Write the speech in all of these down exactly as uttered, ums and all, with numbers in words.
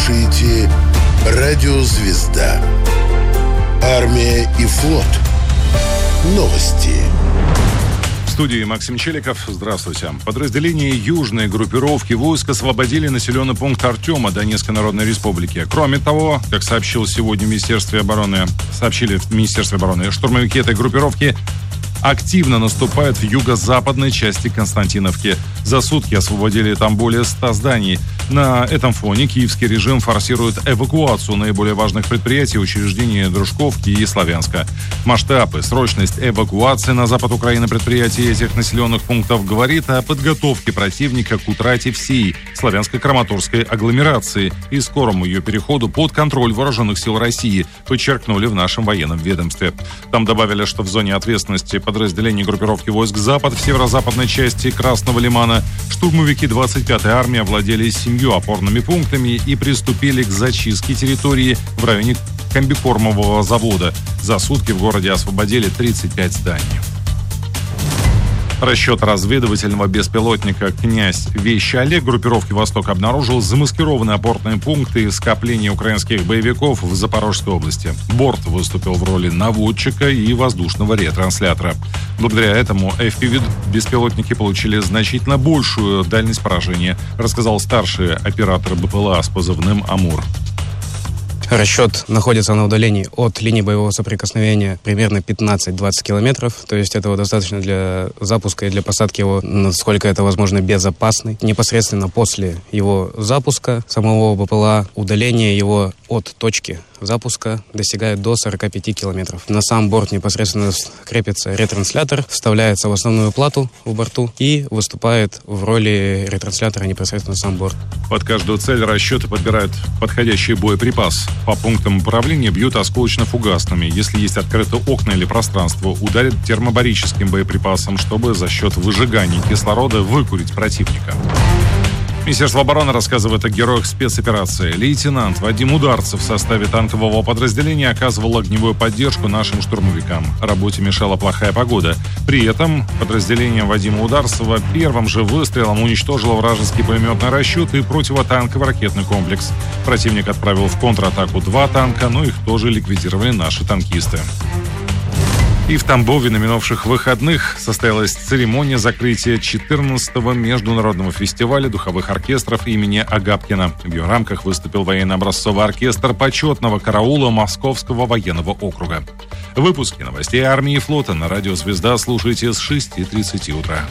слушаете «Радио Звезда». Армия и флот. Новости. В студии Максим Челиков. Здравствуйте. Подразделения южной группировки войск освободили населенный пункт Артема Донецкой Народной Республики. Кроме того, как сообщил сегодня в Министерстве обороны, сообщили в Министерстве обороны, штурмовики этой группировки активно наступают в юго-западной части Константиновки. За сутки освободили там более ста зданий. На этом фоне киевский режим форсирует эвакуацию наиболее важных предприятий и учреждений Дружковки и Славянска. Масштаб и срочность эвакуации на запад Украины предприятий этих населенных пунктов говорит о подготовке противника к утрате всей славянско-краматорской агломерации и скорому ее переходу под контроль вооруженных сил России, подчеркнули в нашем военном ведомстве. Там добавили, что в зоне ответственности подразделений группировки войск «Запад» в северо-западной части Красного Лимана штурмовики двадцать пятой армии овладели семью опорными пунктами и приступили к зачистке территории в районе комбикормового завода. За сутки в городе освободили тридцать пять зданий. Расчет разведывательного беспилотника «Князь Вещи Олег» группировки «Восток» обнаружил замаскированные опорные пункты скопления украинских боевиков в Запорожской области. Борт выступил в роли наводчика и воздушного ретранслятора. Благодаря этому эф пи ви-беспилотники получили значительно большую дальность поражения, рассказал старший оператор бэ пэ эл а с позывным «Амур». Расчет находится на удалении от линии боевого соприкосновения примерно пятнадцать-двадцать километров. То есть этого достаточно для запуска и для посадки его, насколько это возможно, безопасный. Непосредственно после его запуска самого бэ пэ эл а удаление его от точки запуска достигает до сорок пять километров. На сам борт непосредственно крепится ретранслятор, вставляется в основную плату в борту и выступает в роли ретранслятора непосредственно сам борт. Под каждую цель расчеты подбирают подходящий боеприпас. По пунктам управления бьют осколочно-фугасными. Если есть открытые окна или пространство, ударят термобарическим боеприпасом, чтобы за счет выжигания кислорода выкурить противника. Министерство обороны рассказывает о героях спецоперации. Лейтенант Вадим Ударцев в составе танкового подразделения оказывал огневую поддержку нашим штурмовикам. Работе мешала плохая погода. При этом подразделение Вадима Ударцева первым же выстрелом уничтожило вражеский пулеметный расчет и противотанковый ракетный комплекс. Противник отправил в контратаку два танка, но их тоже ликвидировали наши танкисты. И в Тамбове на минувших выходных состоялась церемония закрытия четырнадцатого международного фестиваля духовых оркестров имени Агапкина. В ее рамках выступил военно-образцовый оркестр почетного караула Московского военного округа. Выпуски новостей армии и флота на радио «Звезда» слушайте с шести тридцати утра.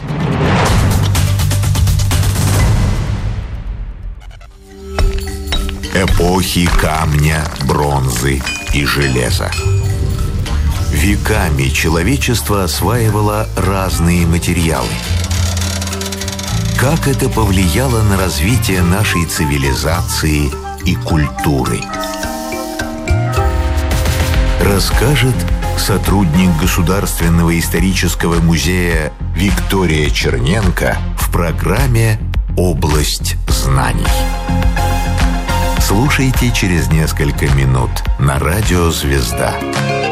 Эпохи камня, бронзы и железа. Веками человечество осваивало разные материалы. Как это повлияло на развитие нашей цивилизации и культуры? Расскажет сотрудник Государственного исторического музея Виктория Черненко в программе «Область знаний». Слушайте через несколько минут на радио «Звезда».